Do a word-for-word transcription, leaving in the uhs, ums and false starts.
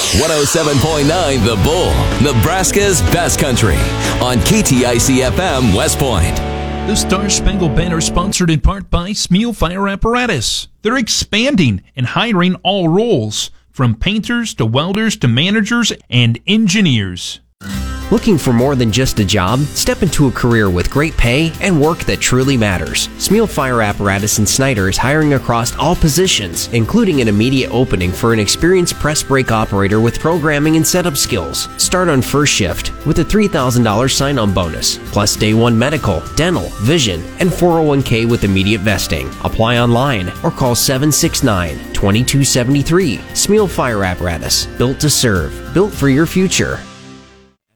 one oh seven point nine The Bull, Nebraska's best country, on K T I C F M West Point. The Star Spangled Banner is sponsored in part by Smeel Fire Apparatus. They're expanding and hiring all roles, from painters to welders to managers and engineers. Looking for more than just a job? Step into a career with great pay and work that truly matters. Smeel Fire Apparatus in Snyder is hiring across all positions, including an immediate opening for an experienced press brake operator with programming and setup skills. Start on first shift with a three thousand dollars sign-on bonus, plus day one medical, dental, vision, and four oh one k with immediate vesting. Apply online or call seven six nine, two two seven three. Smeel Fire Apparatus, built to serve, built for your future.